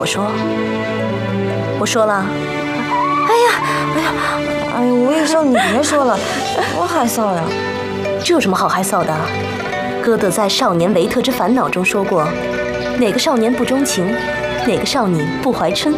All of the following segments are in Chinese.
我说了。 哎呀，吴医生，你别说了，多害臊呀！ 这有什么好害臊的？歌德在《少年维特之烦恼》中说过：“哪个少年不钟情，哪个少女不怀春。”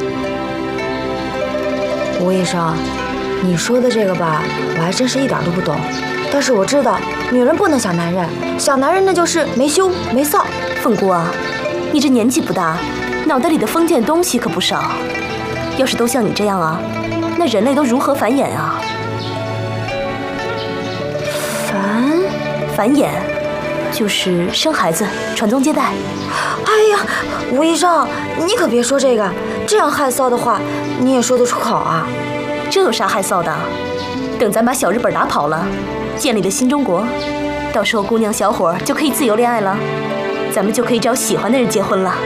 吴医生，你说的这个吧，我还真是一点都不懂。但是我知道，女人不能想男人，想男人那就是没羞没臊。 凤姑啊，你这年纪不大，脑袋里的封建东西可不少。要是都像你这样啊，那人类都如何繁衍啊？繁衍，就是生孩子、传宗接代。 哎呀，吴医生，你可别说这个，这样害臊的话，你也说得出口啊？ 这有啥害臊的？等咱把小日本打跑了，建立了新中国，到时候姑娘小伙就可以自由恋爱了，咱们就可以找喜欢的人结婚了。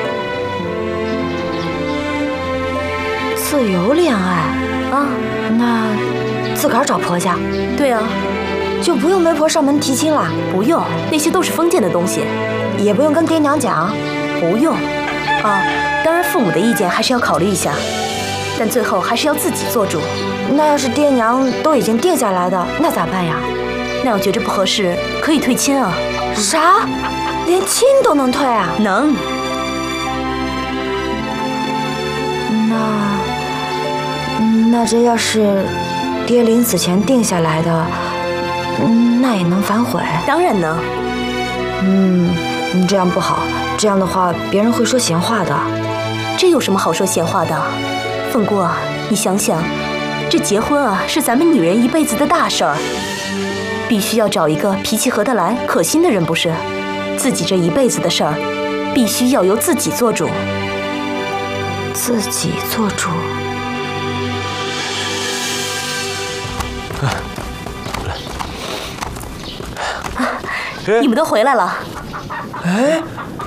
自由恋爱啊？ 那自个儿找婆家？ 对啊。 就不用媒婆上门提亲了？ 不用，那些都是封建的东西。 也不用跟爹娘讲？ 不用。啊，当然父母的意见还是要考虑一下，但最后还是要自己做主。 那要是爹娘都已经定下来的，那咋办呀？ 那我觉着不合适，可以退亲啊。 啥？连亲都能退啊？ 能。 那这要是爹临死前定下来的，那也能反悔？ 当然能。 你这样不好，这样的话别人会说闲话的。 这有什么好说闲话的？凤姑啊，你想想，这结婚啊是咱们女人一辈子的大事儿，必须要找一个脾气合得来、可心的人，不是？自己这一辈子的事儿，必须要由自己做主。 自己做主。 你们都回来了。 哎，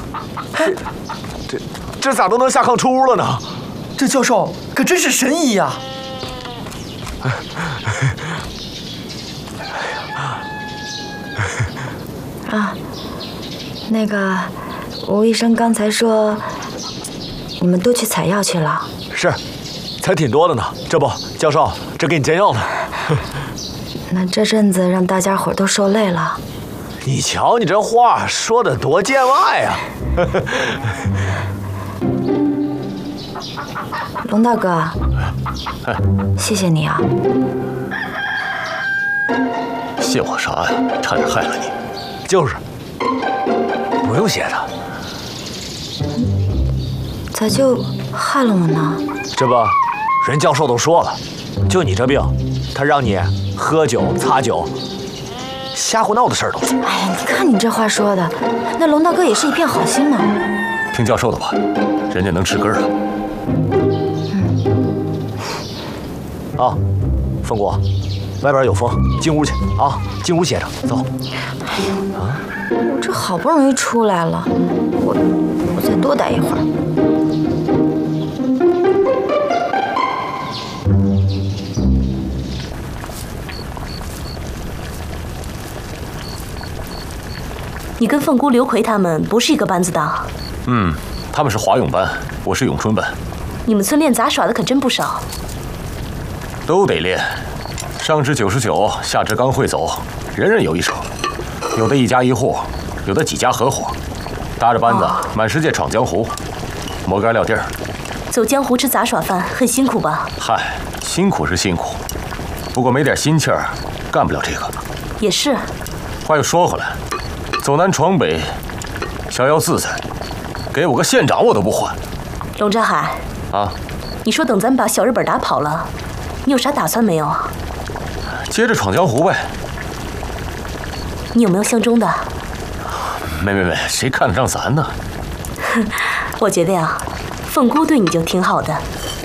这咋都能下炕出屋了呢？ 这教授可真是神医呀！ 啊，那个吴医生刚才说你们都去采药去了？ 是，采挺多的呢。这不，教授，这给你煎药呢。 那这阵子让大家伙都受累了。 你瞧你这话说的多见外呀！ 龙大哥，谢谢你啊。 谢我啥呀？差点害了你。 就是，不用谢的。 咋就害了我呢？ 这不，人教授都说了，就你这病，他让你喝酒、擦酒。瞎胡闹的事儿都是。 哎呀，你看你这话说的，那龙大哥也是一片好心嘛。 听教授的吧，人家能治根的。 啊，凤姑，外边有风，进屋去啊，进屋歇着，走。 啊，我这好不容易出来了，我再多待一会儿。 你跟凤姑、刘奎他们不是一个班子的。 他们是华勇班，我是咏春班。 你们村练杂耍的可真不少。 都得练，上至99，下至刚会走，人人有一手。有的一家一户，有的几家合伙，搭着班子满世界闯江湖，磨干撂地儿。 走江湖吃杂耍饭很辛苦吧？ 嗨，辛苦是辛苦，不过没点心气儿，干不了这个。 也是。 话又说回来，走南闯北，逍遥自在，给我个县长我都不换。 龙扎海啊， 你说等咱把小日本打跑了，你有啥打算没有？ 接着闯江湖呗。 你有没有相中的？ 没，谁看得上咱呢？ 我觉得呀，凤姑对你就挺好的。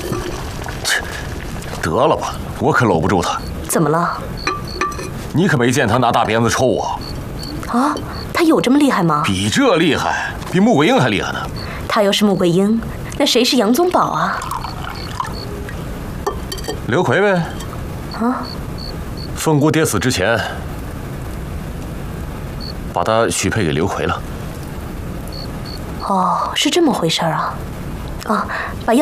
得了吧，我可搂不住她。 怎么了？ 你可没见她拿大鞭子抽我。 啊，她有这么厉害吗？ 比这厉害，比穆桂英还厉害呢。 她要是穆桂英，那谁是杨宗保啊？ 刘奎呗。 啊？ 凤姑爹死之前，把她许配给刘奎了。 哦，是这么回事啊。啊，把药。